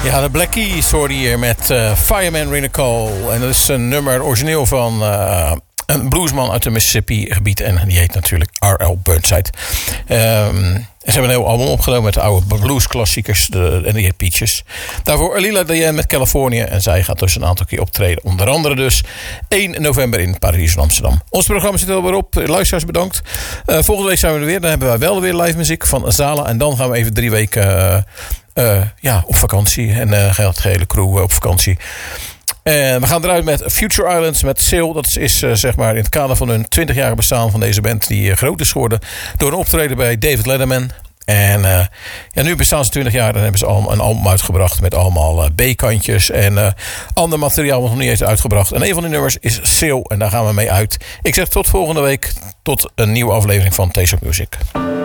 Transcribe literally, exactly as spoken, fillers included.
Ja, de Black Keys hoorde hier met uh, Fireman Rena Cole. En dat is een nummer origineel van uh, een bluesman uit de Mississippi-gebied. En die heet natuurlijk R L Burnside. Um, En ze hebben een heel album opgenomen met de oude bluesklassiekers. De, en die heet Peaches. Daarvoor Alila Diane met Californië. En zij gaat dus een aantal keer optreden. Onder andere dus één november in Parijs en Amsterdam. Ons programma zit er alweer op. Luisteraars bedankt. Uh, volgende week zijn we er weer. Dan hebben wij wel weer live muziek van Zala. En dan gaan we even drie weken uh, uh, ja, op vakantie. En uh, gaat de hele crew uh, op vakantie. En we gaan eruit met Future Islands met Sail. Dat is uh, zeg maar in het kader van hun twintigjarige bestaan van deze band. Die uh, groot is geworden door een optreden bij David Letterman. En uh, ja, nu bestaan ze twintig jaar en hebben ze al een album uitgebracht met allemaal uh, B-kantjes en uh, ander materiaal wat nog niet eens uitgebracht. En een van die nummers is Sail en daar gaan we mee uit. Ik zeg tot volgende week, tot een nieuwe aflevering van Taste of Music.